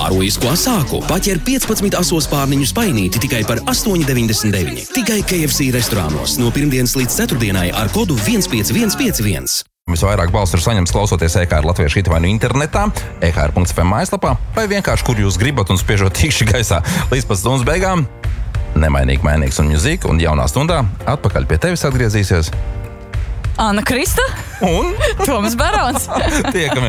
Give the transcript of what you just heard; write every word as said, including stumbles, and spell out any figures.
Kārojisko asāku paķer piecpadsmit asos pārniņu spainīti tikai par astoņi deviņdesmit deviņi. Tikai K F C restorānos no pirmdienas līdz ceturtdienai ar kodu viens pieci viens pieci viens. Visvairāk balstu ir saņemts klausoties E K R latviešu hitu vai nu internetā, e k r punkts f m mājaslapā, vai vienkārši, kur jūs gribat un spiežot tīkši gaisā. Līdz pat stundas beigām nemainīgi mainīgs un mūzika, un jaunā stundā atpakaļ pie tevis atgriezīsies Anna Krista un Toms Barons. Tiekamies!